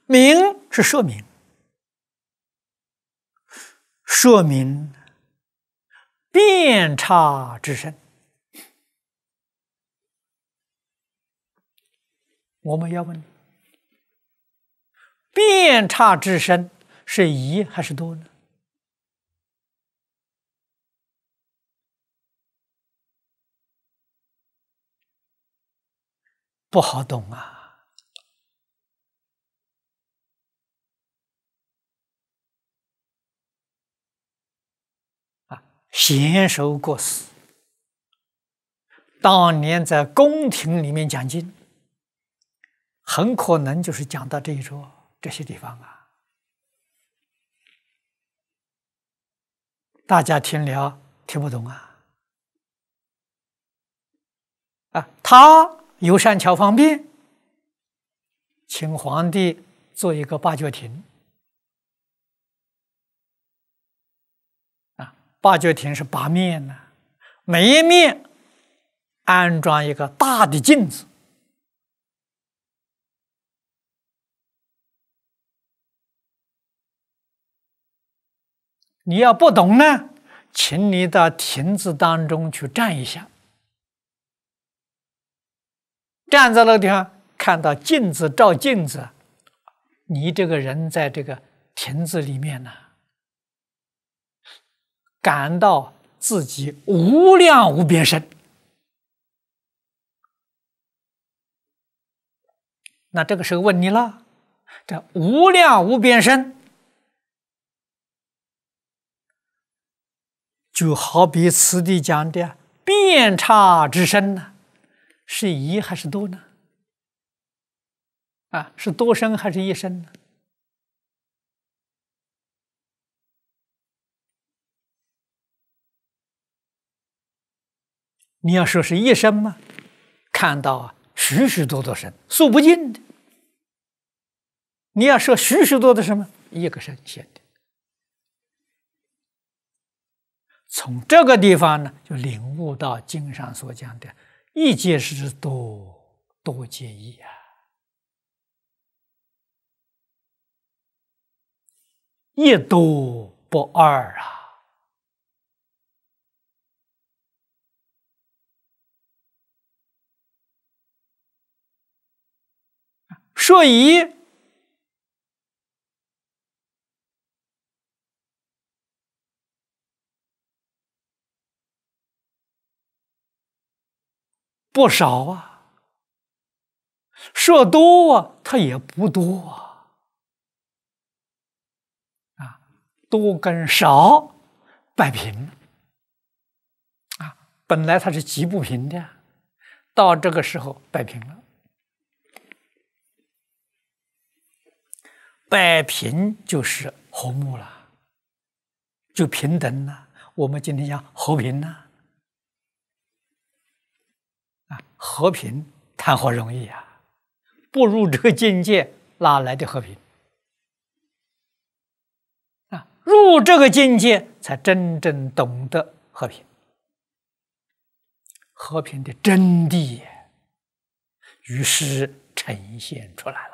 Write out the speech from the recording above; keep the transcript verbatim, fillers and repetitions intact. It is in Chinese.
明是说明，说明遍察之身。我们要问：遍察之身是一还是多呢？不好懂啊！啊，贤首过世，当年在宫廷里面讲经，很可能就是讲到这一桌这些地方啊。大家听了听不懂啊？啊，他有善巧方便，请皇帝做一个八角亭。啊，八角亭是八面呢，每一面安装一个大的镜子。你要不懂呢，请你到亭子当中去站一下，站在那个地方，看到镜子照镜子，你这个人在这个亭子里面呢，感到自己无量无边身。那这个时候问你了，这无量无边身，就好比此地讲的遍察之身呢，是一还是多呢？啊，是多身还是一身呢？你要说是一身嘛，看到啊许许多多身，数不尽的。你要说许许多多什么，一个身现的。从这个地方呢，就领悟到经上所讲的“一皆是多，多皆一”啊，一多不二啊。说一不少啊，说多啊，它也不多啊。啊，多跟少摆平啊，本来它是极不平的，到这个时候摆平了。摆平就是和睦了，就平等了。我们今天讲和平呢，啊，和平谈何容易啊！不入这个境界，哪来的和平？啊，入这个境界，才真正懂得和平。和平的真谛，于是呈现出来了。